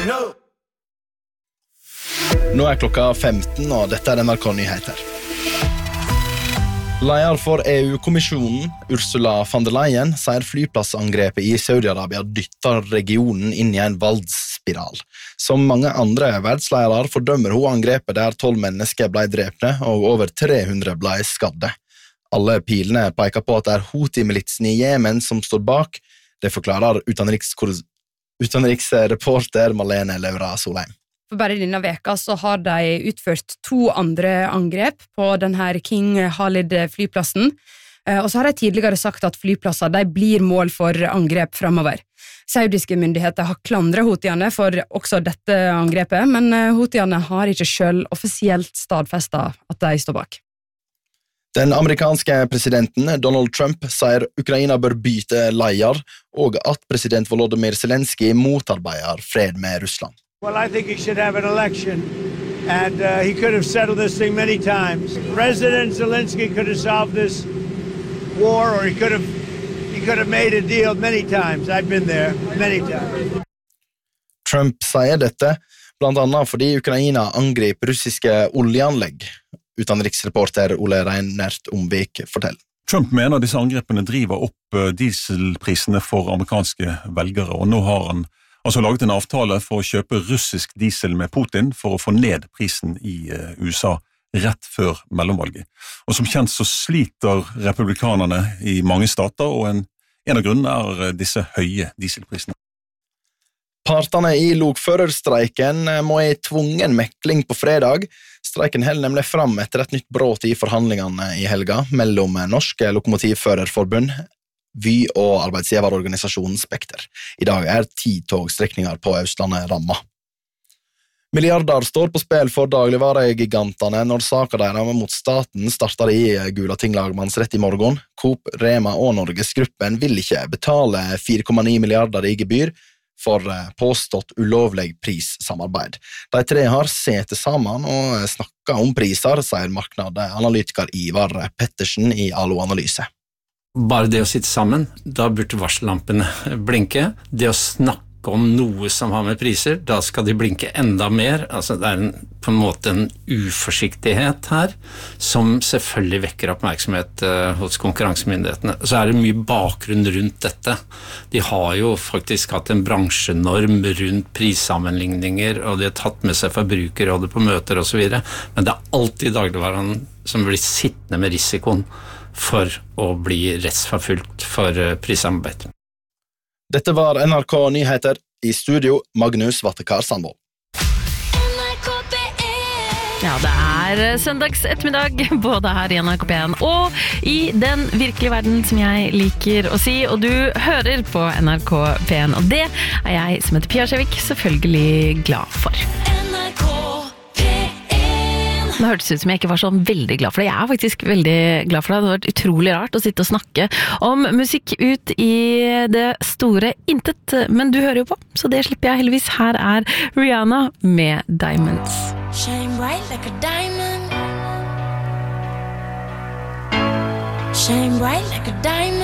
Nå klokka 15, og dette NRK Nyheter. Leder for EU-kommisjonen, Ursula von der Leyen, sier flyplassangrepet i Saudi-Arabia dytter regionen inn i en voldsspiral. Som mange andre verdsledere fordømmer hun angrepet der 12 mennesker ble drepne og over 300 ble skadde. Alle pilene peker på at det Houthi-militsen i Jemen som står bak. Det forklarer utenriksreporter Malene Laura Solheim. For bare denne veka så har de utført 2 andre angrep på denne King Khalid flyplassen, og så har de tidligere sagt at flyplasser de blir mål for angrep fremover. Saudiske myndigheter har klandret Houthiene for også dette angrepet, men Houthiene har ikke selv offisielt stadfestet at de står bak. Den amerikanske presidenten Donald Trump sier Ukraina bør bytte leder, og at president Volodymyr Zelensky motarbeider fred med Russland. Well, I think he should have an election, and he could have settled this thing many times. President Zelensky could have solved this war, or he could have made a deal many times. I've been there many times. Trump sier dette, blant annet fordi Ukraina angriper russiske oljeanlegg. Utenriksreporter Ole Reinert Omvik forteller. Trump mener disse angrepene driver opp dieselprisene for amerikanske velgere, og nå har han laget en avtale for å kjøpe russisk diesel med Putin for å få ned prisen i USA rett før mellomvalget. Og som kjent så sliter republikanerne i mange stater, og en av grunnene disse høye dieselprisene. Partene i lokførerstreiken må i tvungen mekling på fredag. Streiken holder nemlig fram etter et nytt bråt i forhandlingene i helga mellom Norske Lokomotivførerforbund, Vy og arbeidsgiverorganisasjonen Spekter. I dag 10 togstrekninger på Østlandet rammet. Milliarder står på spill for dagligvaregigantene når saker deres mot staten starter i Gulating lagmannsrett i morgen. Coop, Rema og Norgesgruppen vil ikke betale 4,9 milliarder i gebyr for påstått ulovlig prissamarbeid. De 3 har sett sammen og snakket om priser, sier marknadsanalytiker Ivar Pettersen i Alo Analyse. Bare det å sitte sammen, da burde varsellampene blinke. Det å snakke om noe som har med priser, da skal de blinke enda mer. Altså det på en måte en uforsiktighet her, som selvfølgelig vekker oppmerksomhet hos konkurransemyndighetene. Så det mye bakgrunn rundt dette. De har jo faktisk hatt en bransjenorm rundt prissammenligninger, og de har tatt med seg forbrukerrådet på møter og så videre. Men det alltid dagligvaren som blir sittende med risikoen for å bli rettsforfulgt for prissamarbeid. Dette var NRK Nyheter, i studio Magnus Vattekar Sandvold. Ja, det søndags ettermiddag, både her i NRK P1 og i den virkelige verden som jeg liker å si, og du hører på NRK P1, og det jeg som heter Pia Skjevik selvfølgelig glad for. Det hørtes ut som jeg ikke var så veldig glad for det. Jeg faktisk veldig glad for det. Det har vært utrolig rart å sitte og snakke om musikk ut i det store intet. Men du hører jo på, så det slipper jeg heldigvis. Her Rihanna med Diamonds. Shine bright like a diamond. Shine bright like a diamond.